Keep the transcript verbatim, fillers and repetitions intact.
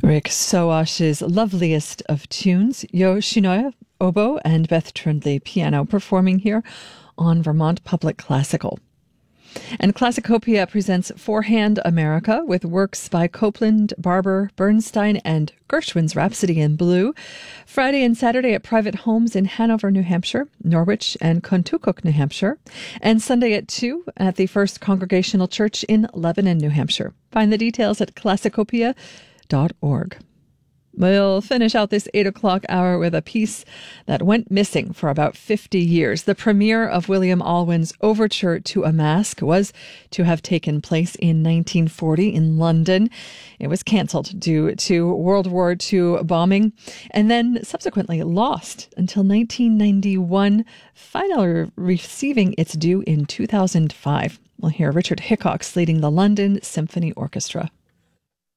Rick Soash's loveliest of tunes, Yoshinoya oboe and Beth Trundley piano, performing here on Vermont Public Classical. And Classicopia presents Four-Hand America with works by Copland, Barber, Bernstein, and Gershwin's Rhapsody in Blue, Friday and Saturday at private homes in Hanover, New Hampshire, Norwich, and Contoocook, New Hampshire, and Sunday at two at the First Congregational Church in Lebanon, New Hampshire. Find the details at classicopia dot org. We'll finish out this eight o'clock hour with a piece that went missing for about fifty years. The premiere of William Alwyn's Overture to a Masque was to have taken place in nineteen forty in London. It was cancelled due to World War Two bombing and then subsequently lost until nineteen ninety-one, finally receiving its due in two thousand five. We'll hear Richard Hickox leading the London Symphony Orchestra.